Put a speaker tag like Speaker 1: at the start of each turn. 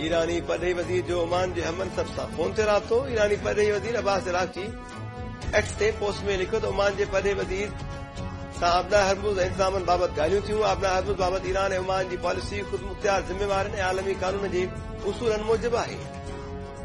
Speaker 1: ईरानी पढ़े वज़ीर जो ओमान जे हममनसब सां फोन ते राब्तो। ईरानी पढ़े वज़ीर अब्बास इराक़ी एक्स ते पोस्ट में लिखियो त ओमान जे पढ़े वज़ीर सां आबना हरमुज़ ऐं इंतज़ामनि बाबति ॻाल्हियूं थियूं। आबना हरमुज़ बाबति ईरान ऐं ओमान जी पॉलिसी ख़ुदि मुख़्तियार ज़िम्मेवारनि ऐं आलमी क़ानून जे उसूलनि मूजिबि आहे।